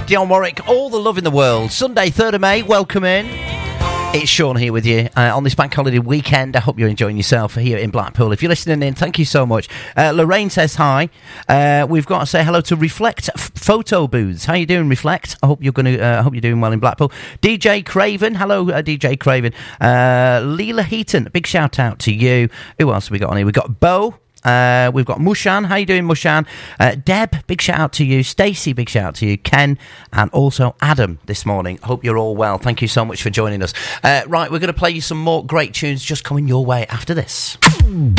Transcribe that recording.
Dionne Warwick, All the Love in the World. Sunday, 3rd of May, welcome in. It's Sean here with you on this bank holiday weekend. I hope you're enjoying yourself here in Blackpool. If you're listening in, thank you so much. Lorraine says hi. We've got to say hello to Reflect Photo Booths. How you doing, Reflect? I hope you're doing well in Blackpool. DJ Craven, hello, DJ Craven. Leela Heaton, big shout out to you. Who else have we got on here? We've got Bo. We've got Mushan. How you doing, Mushan? Deb, big shout out to you. Stacey, big shout out to you. Ken, and also Adam this morning. Hope you're all well. Thank you so much for joining us. Right, we're going to play you some more great tunes just coming your way after this.